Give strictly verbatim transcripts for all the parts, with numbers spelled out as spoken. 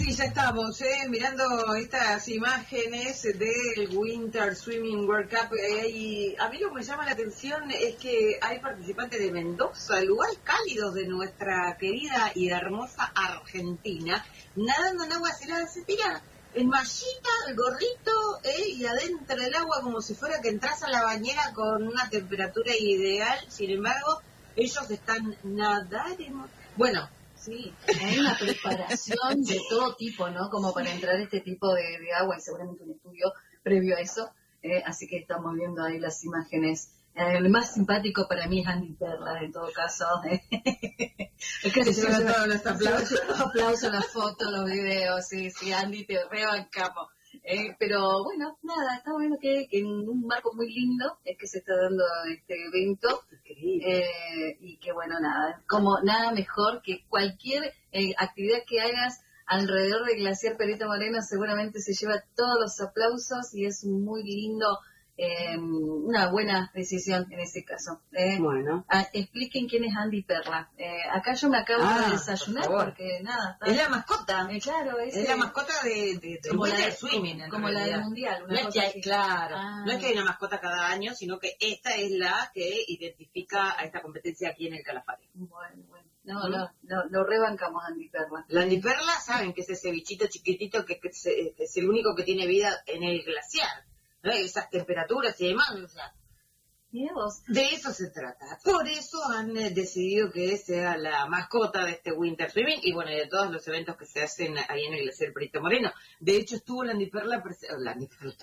Sí, ya estamos, ¿eh? mirando estas imágenes del Winter Swimming World Cup. Eh, y a mí lo que me llama la atención es que hay participantes de Mendoza, lugares cálidos de nuestra querida y hermosa Argentina, nadando en agua helada. Se tira en mallita, el gorrito, ¿eh? y adentro del agua como si fuera que entras a la bañera con una temperatura ideal. Sin embargo, ellos están nadando. Bueno, sí, hay una preparación de todo tipo, ¿no? Como para entrar a este tipo de, de agua, y seguramente un estudio previo a eso. Eh, así que estamos viendo ahí las imágenes. Eh, el más simpático para mí es Andy Perla, en todo caso. ¿eh? Es que se lleva todos los aplausos. Aplausos, las fotos, los videos. Sí, sí, Andy, te rebancamos. Eh, pero bueno, nada, estamos viendo que, que en un marco muy lindo es que se está dando este evento. Eh, y que bueno, nada, como nada mejor que cualquier eh, actividad que hagas alrededor del glaciar Perito Moreno, seguramente se lleva todos los aplausos y es muy lindo. Eh, una buena decisión en ese caso. Eh, bueno, ah, expliquen quién es Andy Perla. Eh, acá yo me acabo ah, de desayunar por porque nada. Está... Es la mascota. Eh, claro, es, es la mascota de, de, de como Winter la, Swimming. Como la del Mundial. Una no cosa es que, claro, ah. no es que hay una mascota cada año, sino que esta es la que identifica a esta competencia aquí en el Calafate. Bueno, bueno. No, ¿Mm? no, no, lo rebancamos Andy Perla. La Andy Perla, saben que es ese bichito chiquitito que, que, se, que es el único que tiene vida en el glaciar. ¿No? Esas temperaturas y demás, o sea, Dios. De eso se trata. Por eso han eh, decidido que sea la mascota de este Winter Swimming y bueno, y de todos los eventos que se hacen ahí en el glaciar Perito Moreno. De hecho, estuvo la Andy Perla, la,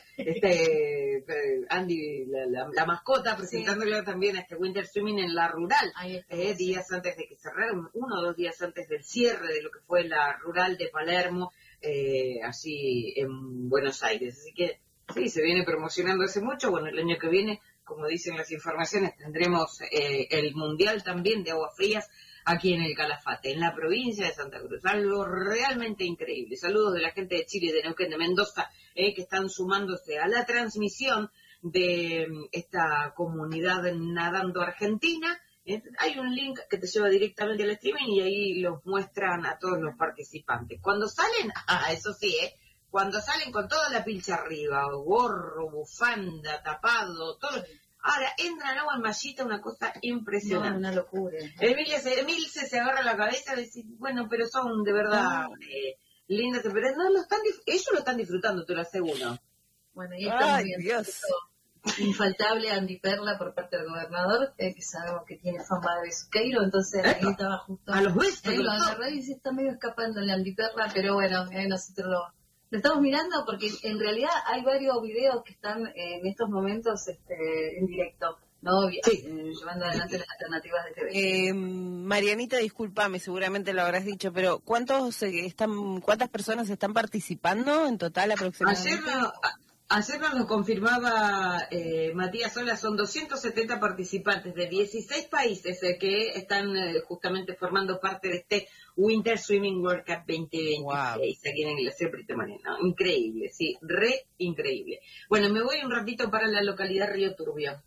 este, Andy, la, la, la mascota, presentándola sí. también a este Winter Swimming en la rural, eh, días antes de que cerraran, uno o dos días antes del cierre de lo que fue la rural de Palermo, eh, así en Buenos Aires. Así que sí, se viene promocionando hace mucho. Bueno, el año que viene, como dicen las informaciones, tendremos eh, el Mundial también de Aguas Frías aquí en el Calafate, en la provincia de Santa Cruz. Algo realmente increíble. Saludos de la gente de Chile, de Neuquén, de Mendoza, eh, que están sumándose a la transmisión de esta comunidad nadando argentina. Eh, hay un link que te lleva directamente al streaming y ahí los muestran a todos los participantes. Cuando salen, ah, eso sí, eh, cuando salen con toda la pilcha arriba, gorro, bufanda, tapado, todo. Ahora, entran al agua en mallita, una cosa impresionante. No, una locura. Emilia se, Emil se, se agarra la cabeza y dice, bueno, pero son de verdad no. eh, lindas, pero no, lo están, ellos lo están disfrutando, te lo aseguro. Bueno, y estamos viendo infaltable Andy Perla por parte del gobernador, eh, que sabemos que tiene fama de besuqueiro, entonces ¿Eh? ahí estaba justo. A los besos. Eh, lo agarré y se está medio escapando el Andy Perla, pero bueno, eh, nosotros lo... Lo estamos mirando porque en realidad hay varios videos que están eh, en estos momentos este, en directo, ¿no? Sí. Eh, llevando adelante las alternativas de T V. Eh, Marianita, discúlpame, seguramente lo habrás dicho, pero ¿cuántos eh, están, cuántas personas están participando en total aproximadamente? Ayer, no, ayer nos lo confirmaba eh, Matías Sola, son doscientos setenta participantes de dieciséis países eh, que están eh, justamente formando parte de este Winter Swimming World Cup veinte veintiséis, wow. Aquí en el glaciar Perito Moreno. Increíble, sí, re increíble. Bueno, me voy un ratito para la localidad Río Turbio.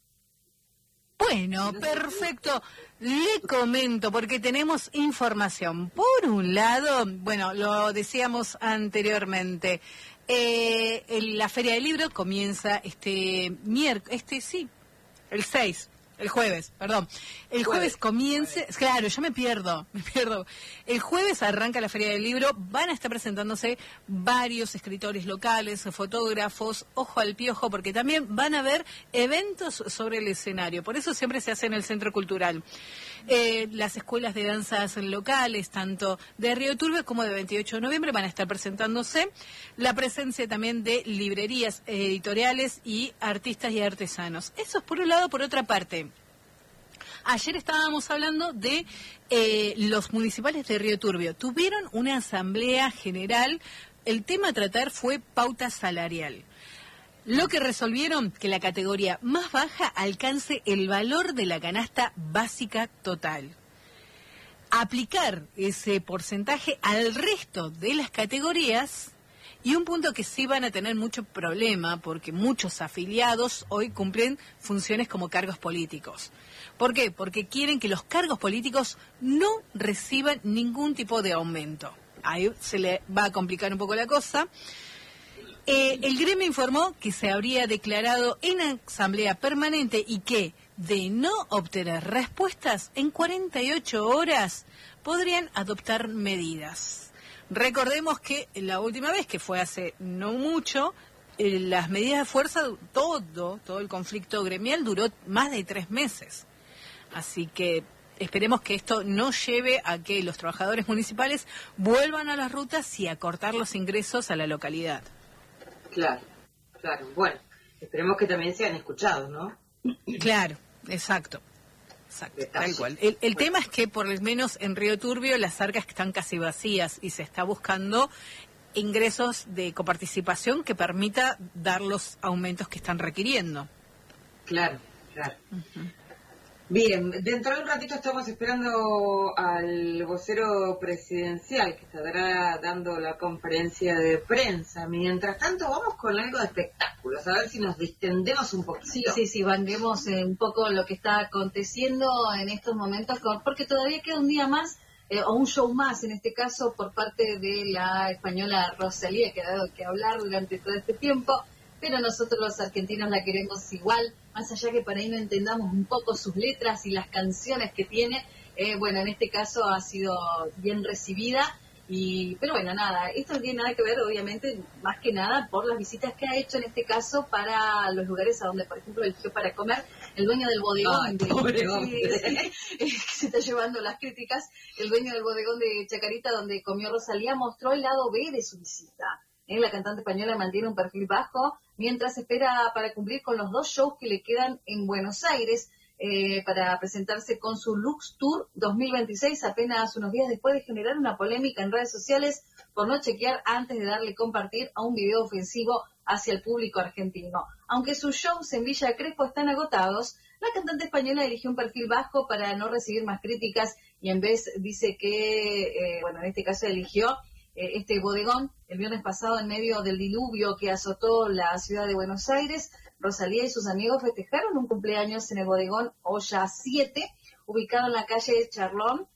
Bueno, perfecto. Le comento, porque tenemos información. Por un lado, bueno, lo decíamos anteriormente, eh, el, la Feria del Libro comienza este miércoles, este sí, el seis. El jueves, perdón. El jueves, jueves comience... Jueves. Claro, yo me pierdo, me pierdo. El jueves arranca la Feria del Libro. Van a estar presentándose varios escritores locales, fotógrafos, ojo al piojo, porque también van a haber eventos sobre el escenario. Por eso siempre se hace en el Centro Cultural. Eh, las escuelas de danzas locales, tanto de Río Turbio como de veintiocho de noviembre, van a estar presentándose. La presencia también de librerías editoriales y artistas y artesanos. Eso es por un lado. Por otra parte, ayer estábamos hablando de eh, los municipales de Río Turbio. Tuvieron una asamblea general. El tema a tratar fue pauta salarial. Lo que resolvieron, que la categoría más baja alcance el valor de la canasta básica total. Aplicar ese porcentaje al resto de las categorías, y un punto que sí van a tener mucho problema, porque muchos afiliados hoy cumplen funciones como cargos políticos. ¿Por qué? Porque quieren que los cargos políticos no reciban ningún tipo de aumento. ahí se le va a complicar un poco la cosa. Eh, el gremio informó que se habría declarado en asamblea permanente y que, de no obtener respuestas, en cuarenta y ocho horas podrían adoptar medidas. Recordemos que la última vez, que fue hace no mucho, eh, las medidas de fuerza, todo, todo el conflicto gremial duró más de tres meses. Así que esperemos que esto no lleve a que los trabajadores municipales vuelvan a las rutas y a cortar los ingresos a la localidad. Claro, claro. Bueno, esperemos que también sean escuchados, ¿no? Claro, exacto. Exacto, tal cual. El, el bueno. tema es que por lo menos en Río Turbio las arcas están casi vacías y se está buscando ingresos de coparticipación que permita dar los aumentos que están requiriendo. Claro, claro. Uh-huh. Bien, dentro de un ratito estamos esperando al vocero presidencial que estará dando la conferencia de prensa. Mientras tanto, vamos con algo de espectáculos, a ver si nos distendemos un poquito. Sí, sí, sí, vanguemos eh, un poco lo que está aconteciendo en estos momentos, porque todavía queda un día más, eh, o un show más, en este caso, por parte de la española Rosalía, que ha dado que hablar durante todo este tiempo. Pero nosotros los argentinos la queremos igual, más allá que para ahí no entendamos un poco sus letras y las canciones que tiene. Eh, bueno, en este caso ha sido bien recibida, y pero bueno, nada, esto no tiene nada que ver, obviamente, más que nada por las visitas que ha hecho en este caso para los lugares a donde, por ejemplo, eligió para comer el dueño del bodegón. Ay, de, pobre de, que se está llevando las críticas, el dueño del bodegón de Chacarita, donde comió Rosalía, mostró el lado B de su visita. Eh, la cantante española mantiene un perfil bajo mientras espera para cumplir con los dos shows que le quedan en Buenos Aires eh, para presentarse con su Lux Tour dos mil veintiséis, apenas unos días después de generar una polémica en redes sociales por no chequear antes de darle compartir a un video ofensivo hacia el público argentino. Aunque sus shows en Villa Crespo están agotados, la cantante española eligió un perfil bajo para no recibir más críticas y en vez dice que, eh, bueno, en este caso eligió este bodegón. El viernes pasado, en medio del diluvio que azotó la ciudad de Buenos Aires, Rosalía y sus amigos festejaron un cumpleaños en el bodegón Olla siete, ubicado en la calle Charlón,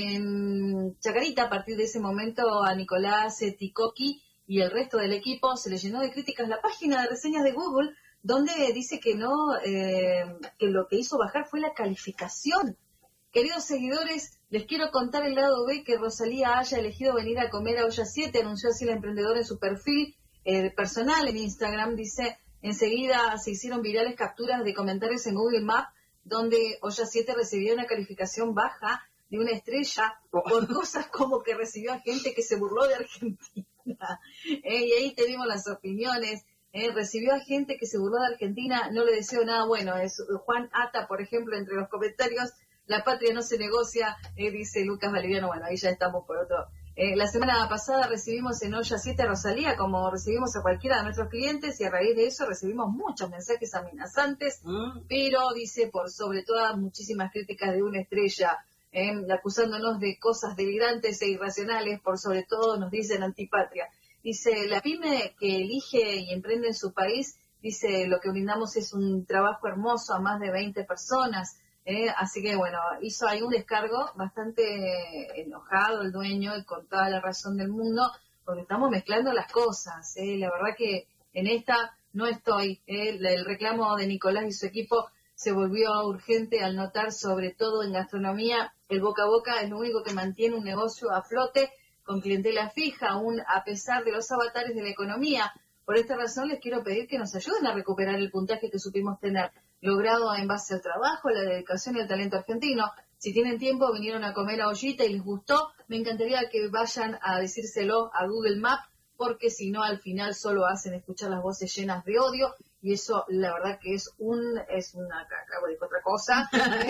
en Chacarita. A partir de ese momento, a Nicolás Ticoqui y el resto del equipo se le llenó de críticas la página de reseñas de Google, donde dice que no, eh, que lo que hizo bajar fue la calificación. Queridos seguidores, les quiero contar el lado B, que Rosalía haya elegido venir a comer a Olla siete, anunció así la emprendedora en su perfil eh, personal en Instagram. Dice, enseguida se hicieron virales capturas de comentarios en Google Maps, donde Olla siete recibió una calificación baja de una estrella por cosas como que recibió a gente que se burló de Argentina. Eh, y ahí tenemos las opiniones. Eh, recibió a gente que se burló de Argentina, no le deseo nada bueno. Es Juan Ata, por ejemplo, entre los comentarios. La patria no se negocia, eh, dice Lucas Valeriano. Bueno, ahí ya estamos por otro. Eh, la semana pasada recibimos en Olla siete a Rosalía, como recibimos a cualquiera de nuestros clientes, y a raíz de eso recibimos muchos mensajes amenazantes, mm. pero, dice, por sobre todo muchísimas críticas de una estrella, eh, acusándonos de cosas delirantes e irracionales, por sobre todo nos dicen antipatria. Dice, la pyme que elige y emprende en su país, dice, lo que brindamos es un trabajo hermoso a más de veinte personas. Eh, así que bueno, hizo ahí un descargo bastante enojado el dueño y con toda la razón del mundo, porque estamos mezclando las cosas. Eh. La verdad que en esta no estoy. Eh. El reclamo de Nicolás y su equipo se volvió urgente al notar, sobre todo en gastronomía, el boca a boca es lo único que mantiene un negocio a flote con clientela fija, aún a pesar de los avatares de la economía. Por esta razón les quiero pedir que nos ayuden a recuperar el puntaje que supimos tener, logrado en base al trabajo, la dedicación y el talento argentino. Si tienen tiempo, vinieron a comer a Ollita y les gustó, me encantaría que vayan a decírselo a Google Maps, porque si no, al final solo hacen escuchar las voces llenas de odio, y eso la verdad que es un es una caca, dijo otra cosa.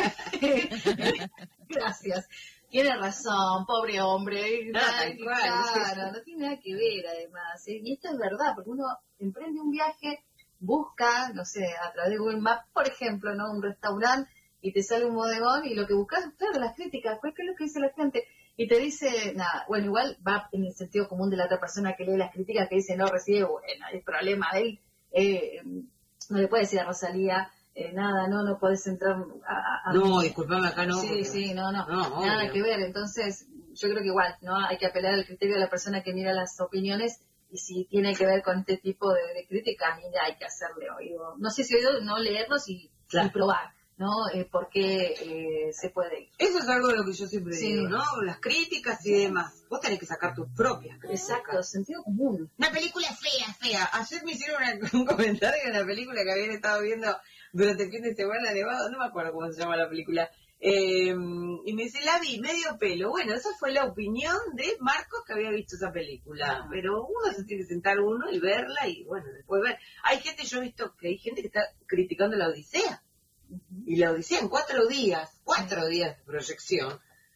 Gracias. Tiene razón, pobre hombre. No, Ay, tal cual, claro, sí. No tiene nada que ver además. ¿eh? Y esto es verdad, porque uno emprende un viaje, busca, no sé, a través de Google Maps, por ejemplo, ¿no? Un restaurante, y te sale un bodegón, y lo que buscas, claro, las críticas, pues, ¿qué es lo que dice la gente? Y te dice, nada, bueno, igual va en el sentido común de la otra persona que lee las críticas, que dice, no recibe, bueno, el problema de él, eh, no le puede decir a Rosalía, eh, nada, no, no podés entrar a... a no, disculpame, acá no. Sí, porque... sí, no, no, no nada obvio. que ver. Entonces, yo creo que igual, ¿no? Hay que apelar al criterio de la persona que mira las opiniones y si tiene que ver con este tipo de, de críticas, mira, hay que hacerle oído. No sé si oído, no leerlos y, claro. y probar, ¿no? Eh, porque eh, se puede ir. Eso es algo de lo que yo siempre sí. digo, ¿no? Las críticas y demás. Vos tenés que sacar tus propias críticas. Exacto, sentido común. Una película fea, fea. Ayer me hicieron una, un comentario de una película que habían estado viendo durante el fin de semana nevado, no me acuerdo cómo se llama la película. Eh, y me dice, la vi, medio pelo. Bueno, esa fue la opinión de Marcos que había visto esa película. Ah. Pero uno se tiene que sentar uno y verla y bueno, después ver. Hay gente, yo he visto que hay gente que está criticando la Odisea. Uh-huh. Y la Odisea en cuatro días, cuatro sí. días de proyección,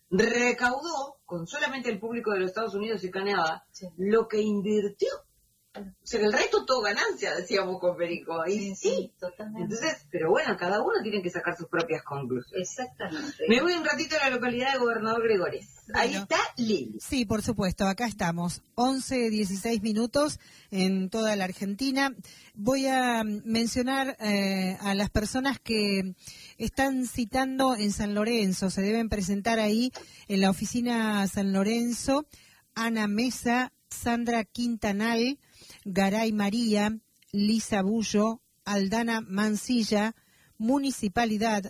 recaudó con solamente el público de los Estados Unidos y Canadá sí. lo que invirtió. O sea, que el resto todo ganancia, decíamos con Perico. Y sí, sí, totalmente. Entonces, pero bueno, cada uno tiene que sacar sus propias conclusiones. Exactamente. Me voy un ratito a la localidad de Gobernador Gregores. Bueno, ahí está Lili. Sí, por supuesto, acá estamos. once, dieciséis minutos en toda la Argentina. Voy a mencionar eh, a las personas que están citando en San Lorenzo. Se deben presentar ahí en la oficina San Lorenzo. Ana Mesa, Sandra Quintanal, Garay María, Lisa Bullo, Aldana Mancilla, Municipalidad,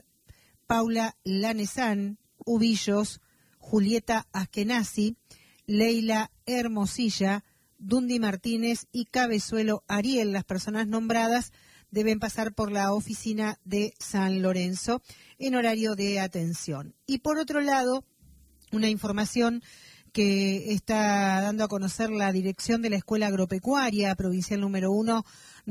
Paula Lanesán, Ubillos, Julieta Askenazi, Leila Hermosilla, Dundi Martínez y Cabezuelo Ariel. Las personas nombradas deben pasar por la oficina de San Lorenzo en horario de atención. Y por otro lado, una información que está dando a conocer la dirección de la Escuela Agropecuaria Provincial número uno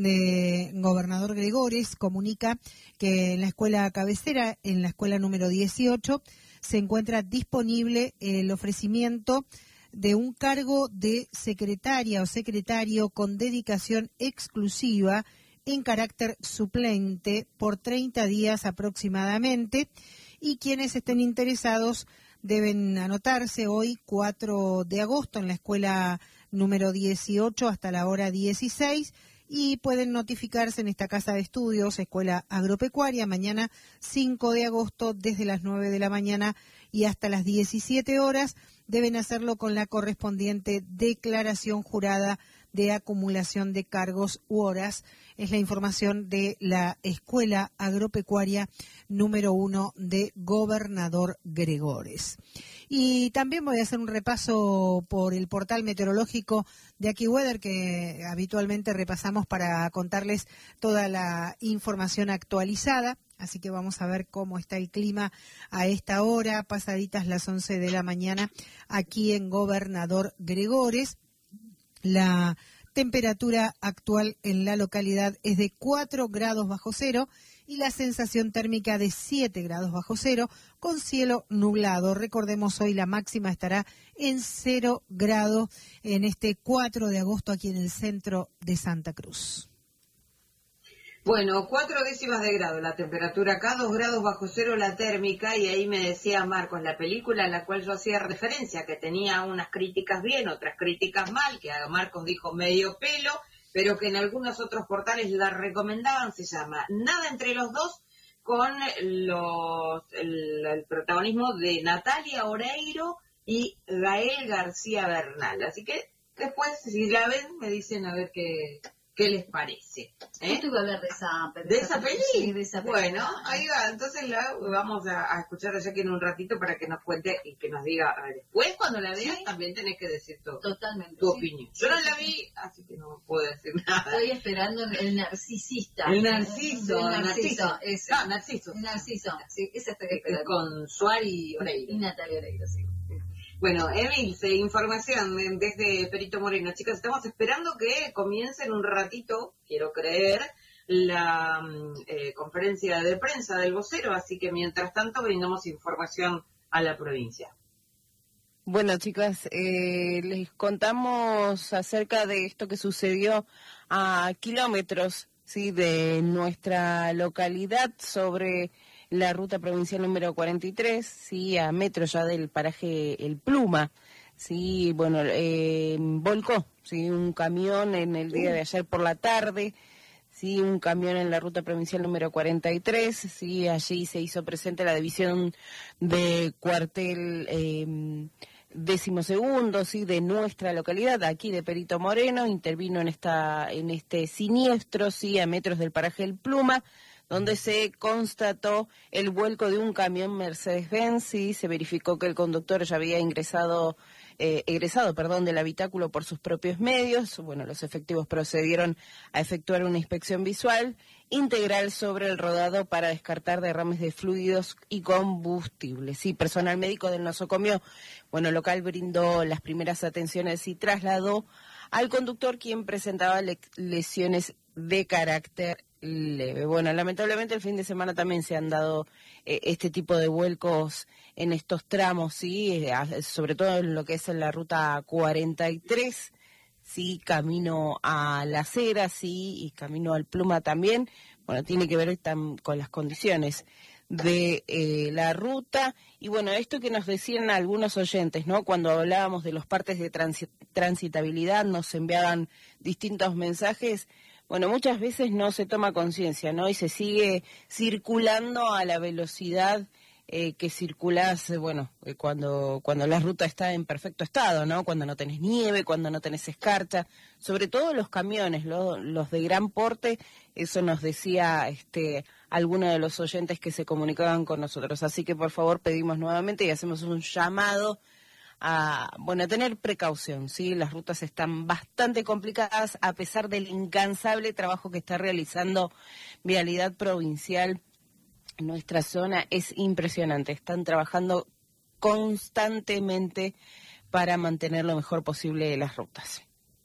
de Gobernador Gregores, comunica que en la escuela cabecera, en la escuela número dieciocho, se encuentra disponible el ofrecimiento de un cargo de secretaria o secretario con dedicación exclusiva en carácter suplente por treinta días aproximadamente, y quienes estén interesados deben anotarse hoy, cuatro de agosto, en la escuela número dieciocho hasta la hora dieciséis, y pueden notificarse en esta casa de estudios, Escuela Agropecuaria, mañana cinco de agosto, desde las nueve de la mañana y hasta las diecisiete horas. Deben hacerlo con la correspondiente declaración jurada de acumulación de cargos u horas. Es la información de la Escuela Agropecuaria número uno de Gobernador Gregores. Y también voy a hacer un repaso por el portal meteorológico de AccuWeather, que habitualmente repasamos para contarles toda la información actualizada. Así que vamos a ver cómo está el clima a esta hora, pasaditas las once de la mañana, aquí en Gobernador Gregores. La temperatura actual en la localidad es de cuatro grados bajo cero y la sensación térmica de siete grados bajo cero, con cielo nublado. Recordemos, hoy la máxima estará en cero grados en este cuatro de agosto aquí en el centro de Santa Cruz. Bueno, cuatro décimas de grado la temperatura acá, dos grados bajo cero la térmica, y ahí me decía Marcos, la película a la cual yo hacía referencia, que tenía unas críticas bien, otras críticas mal, que a Marcos dijo medio pelo, pero que en algunos otros portales la recomendaban, se llama Nada entre los dos, con los, el, el protagonismo de Natalia Oreiro y Gael García Bernal. Así que después, si la ven, me dicen a ver qué... ¿Qué les parece? ¿Eh? Yo iba a hablar de esa película. ¿De esa peli? Sí, de esa película. Bueno, ahí va. Entonces la vamos a, a escuchar allá que en un ratito para que nos cuente y que nos diga. A ver, después cuando la veas sí. también tenés que decir tu, Totalmente, tu sí. opinión. Yo no la vi, así que no puedo decir nada. Estoy esperando el narcisista. El narciso. El narciso. Ese. No, narciso. El narciso. Sí, ese estoy esperando. Con Suárez y Oreiro. Y Natalia Oreiro, sí. Bueno, Emilce, información desde Perito Moreno. Chicas, estamos esperando que comience en un ratito, quiero creer, la eh, conferencia de prensa del vocero, así que mientras tanto brindamos información a la provincia. Bueno, chicas, eh, les contamos acerca de esto que sucedió a kilómetros, sí, de nuestra localidad, sobre la ruta provincial número cuarenta y tres, sí, a metros ya del paraje El Pluma. Sí, bueno, eh, volcó, sí, un camión en el día de ayer por la tarde, sí, un camión en la ruta provincial número cuarenta y tres, sí, allí se hizo presente la división de cuartel eh, decimosegundo, sí, de nuestra localidad, aquí de Perito Moreno, intervino en esta en este siniestro, sí, a metros del paraje El Pluma, donde se constató el vuelco de un camión Mercedes-Benz, sí, se verificó que el conductor ya había ingresado, eh, egresado, perdón, del habitáculo por sus propios medios. Bueno, los efectivos procedieron a efectuar una inspección visual integral sobre el rodado para descartar derrames de fluidos y combustible. Sí, personal médico del nosocomio, bueno, local brindó las primeras atenciones y trasladó al conductor, quien presentaba le lesiones de carácter leve. Bueno, lamentablemente el fin de semana también se han dado eh, este tipo de vuelcos en estos tramos, sí, eh, sobre todo en lo que es en la ruta cuarenta y tres, sí, camino a Las Heras, sí, y camino al Pluma también. Bueno, tiene que ver tam, con las condiciones de eh, la ruta. Y bueno, esto que nos decían algunos oyentes, ¿no? Cuando hablábamos de los partes de transi transitabilidad, nos enviaban distintos mensajes. Bueno, muchas veces no se toma conciencia, ¿no? Y se sigue circulando a la velocidad eh, que circulás, eh, bueno, eh, cuando cuando la ruta está en perfecto estado, ¿no? Cuando no tenés nieve, cuando no tenés escarcha, sobre todo los camiones, lo, los de gran porte, eso nos decía este alguno de los oyentes que se comunicaban con nosotros. Así que por favor pedimos nuevamente y hacemos un llamado a, bueno, a tener precaución, ¿sí? Las rutas están bastante complicadas a pesar del incansable trabajo que está realizando Vialidad Provincial. Nuestra zona es impresionante, están trabajando constantemente para mantener lo mejor posible las rutas.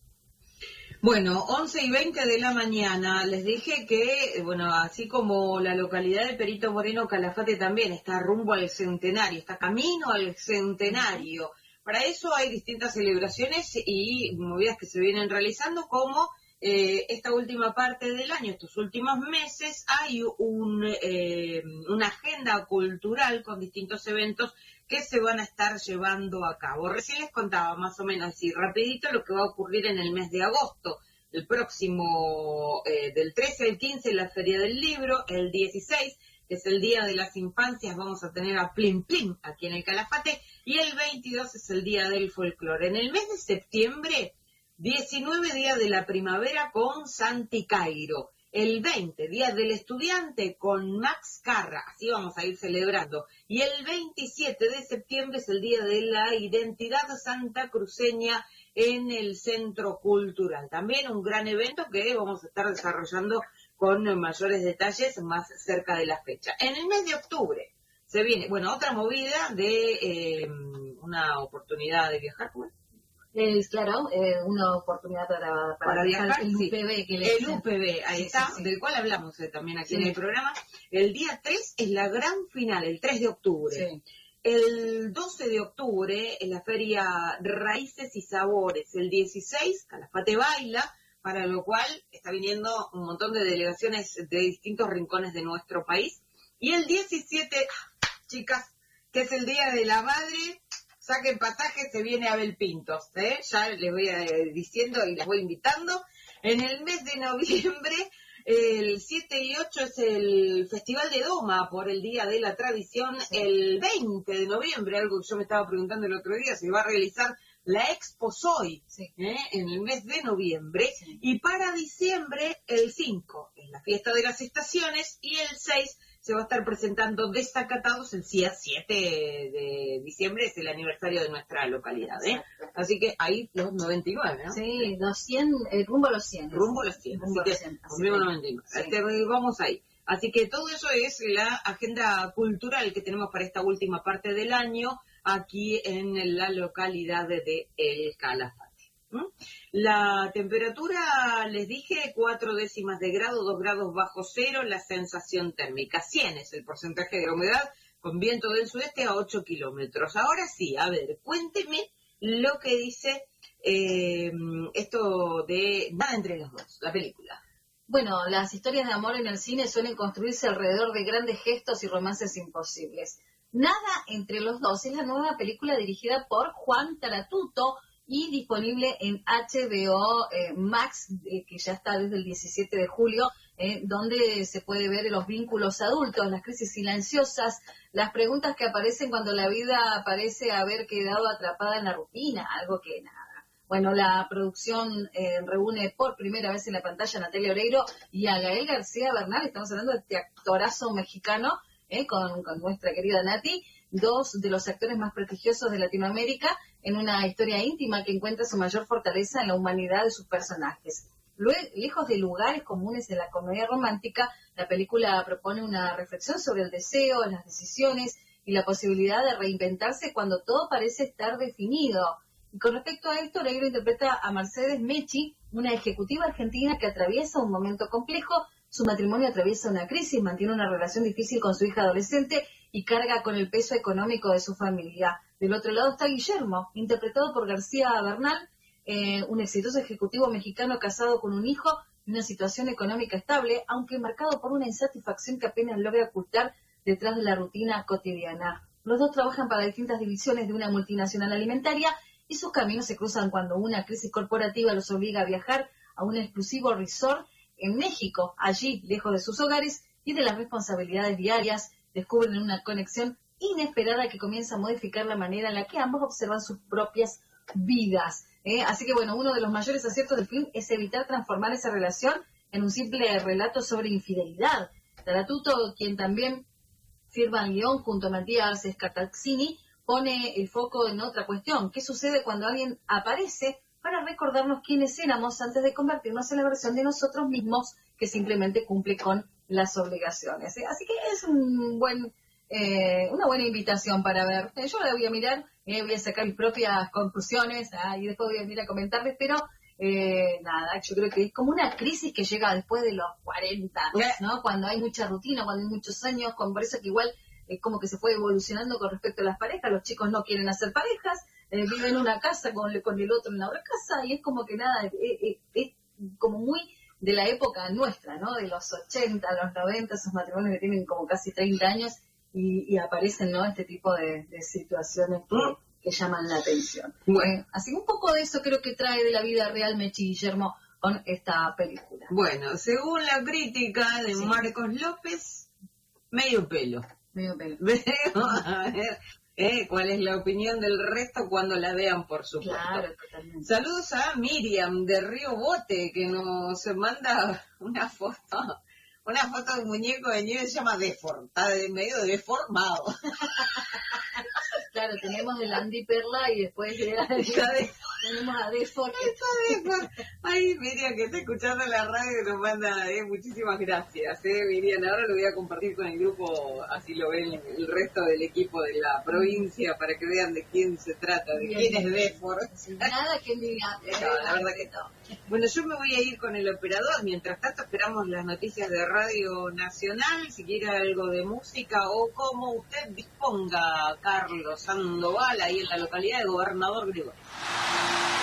Bueno, once y veinte de la mañana, les dije que, bueno, así como la localidad de Perito Moreno, Calafate también está rumbo al centenario, está camino al centenario. Para eso hay distintas celebraciones y movidas que se vienen realizando, como eh, esta última parte del año, estos últimos meses, hay un, eh, una agenda cultural con distintos eventos que se van a estar llevando a cabo. Recién les contaba más o menos así rapidito lo que va a ocurrir en el mes de agosto. El próximo, eh, del trece al quince, la Feria del Libro. El dieciséis, que es el Día de las Infancias, vamos a tener a Plim Plim aquí en el Calafate. Y el veintidós es el Día del Folclore. En el mes de septiembre, diecinueve, Día de la Primavera con Santi Cairo. El veinte, Día del Estudiante con Max Carra, así vamos a ir celebrando. Y el veintisiete de septiembre es el Día de la Identidad Santacruceña en el Centro Cultural. También un gran evento que vamos a estar desarrollando con mayores detalles más cerca de la fecha. En el mes de octubre se viene, bueno, otra movida de eh, una oportunidad de viajar, ¿cómo es? Es claro, eh, una oportunidad para, para, para viajar, el sí. U P B. Que le el U P B, ahí sí, está, sí, sí. Del cual hablamos eh, también aquí sí. en el programa. El día tres es la gran final, el tres de octubre. Sí. El doce de octubre es la feria Raíces y Sabores. El dieciséis, Calafate Baila, para lo cual está viniendo un montón de delegaciones de distintos rincones de nuestro país. Y el diecisiete, chicas, que es el Día de la Madre, saquen pasaje, se viene Abel Pintos, ¿eh? Ya les voy a, eh, diciendo y les voy invitando. En el mes de noviembre, el siete y ocho es el Festival de Doma por el Día de la Tradición. El veinte de noviembre, algo que yo me estaba preguntando el otro día, se va a realizar la Expo Soy, sí. ¿eh? En el mes de noviembre. Sí. Y para diciembre, el cinco, es la Fiesta de las Estaciones, y el seis se va a estar presentando Desacatados. El día siete de diciembre es el aniversario de nuestra localidad, ¿eh? Así que ahí los noventa y nueve, ¿no? Sí, los cien, eh, rumbo a los cien. Rumbo a los cien, rumbo así a los cien. Cumplimos noventa y nueve. Sí. Este, vamos ahí. Así que todo eso es la agenda cultural que tenemos para esta última parte del año aquí en la localidad de El Calafate. ¿Mm? La temperatura, les dije, cuatro décimas de grado, dos grados bajo cero, la sensación térmica, cien es el porcentaje de humedad, con viento del sudeste a ocho kilómetros. Ahora sí, a ver, cuénteme lo que dice eh, esto de Nada entre los dos, la película. Bueno, las historias de amor en el cine suelen construirse alrededor de grandes gestos y romances imposibles. Nada entre los dos es la nueva película dirigida por Juan Taratuto y disponible en H B O eh, Max, eh, que ya está desde el diecisiete de julio, eh, donde se puede ver los vínculos adultos, las crisis silenciosas, las preguntas que aparecen cuando la vida parece haber quedado atrapada en la rutina, algo que nada. Bueno, la producción eh, reúne por primera vez en la pantalla a Natalia Oreiro y a Gael García Bernal. Estamos hablando de este actorazo mexicano eh, con, con nuestra querida Nati, dos de los actores más prestigiosos de Latinoamérica, en una historia íntima que encuentra su mayor fortaleza en la humanidad de sus personajes. Luego, lejos de lugares comunes de la comedia romántica, la película propone una reflexión sobre el deseo, las decisiones y la posibilidad de reinventarse cuando todo parece estar definido. Y con respecto a esto, Oreiro interpreta a Mercedes Mechi, una ejecutiva argentina que atraviesa un momento complejo. Su matrimonio atraviesa una crisis, mantiene una relación difícil con su hija adolescente y carga con el peso económico de su familia. Del otro lado está Guillermo, interpretado por García Bernal, eh, un exitoso ejecutivo mexicano casado con un hijo y una situación económica estable, aunque marcado por una insatisfacción que apenas logra ocultar detrás de la rutina cotidiana. Los dos trabajan para distintas divisiones de una multinacional alimentaria y sus caminos se cruzan cuando una crisis corporativa los obliga a viajar a un exclusivo resort en México. Allí, lejos de sus hogares y de las responsabilidades diarias, descubren una conexión inesperada que comienza a modificar la manera en la que ambos observan sus propias vidas. ¿eh? Así que, bueno, uno de los mayores aciertos del film es evitar transformar esa relación en un simple relato sobre infidelidad. Taratuto, quien también firma el guión junto a Matías Scartazzini, pone el foco en otra cuestión. ¿Qué sucede cuando alguien aparece para recordarnos quiénes éramos antes de convertirnos en la versión de nosotros mismos que simplemente cumple con las obligaciones? ¿eh? Así que es un buen, eh, una buena invitación para ver. Eh, yo la voy a mirar, eh, voy a sacar mis propias conclusiones ah, y después voy a venir a comentarles, pero eh, nada, yo creo que es como una crisis que llega después de los cuarenta, ¿no? Cuando hay mucha rutina, cuando hay muchos años, con por eso que igual es como que se fue evolucionando con respecto a las parejas. Los chicos no quieren hacer parejas, eh, viven en una casa con, con el otro en la otra casa, y es como que nada, es, es, es como muy de la época nuestra, ¿no? De los ochenta, los noventa, esos matrimonios que tienen como casi treinta años y, y aparecen, ¿no? Este tipo de, de situaciones que, que llaman la atención. Bueno, así que un poco de eso creo que trae de la vida real Mechi Guillermo con esta película. Bueno, según la crítica de sí. Marcos López, medio pelo. Medio pelo. Vamos a ver eh, cuál es la opinión del resto cuando la vean, por supuesto. Claro, totalmente. Saludos a Miriam de Río Bote, que nos manda una foto, una foto de un muñeco de nieve, se llama Deform, está de medio deformado. Claro, tenemos el Andy Perla y después llega de, tenemos a Deform. Ay, Miriam, que está escuchando la radio y nos manda, eh, muchísimas gracias, eh, Miriam. Ahora lo voy a compartir con el grupo, así lo ven el resto del equipo de la provincia, para que vean de quién se trata, de bien, quién es Deform. Nada que diga. No, la verdad que no. Bueno, yo me voy a ir con el operador. Mientras tanto, esperamos las noticias de Radio Nacional. Si quiere algo de música o como usted disponga, Carlos Sandoval, ahí en la localidad de Gobernador Gregorio.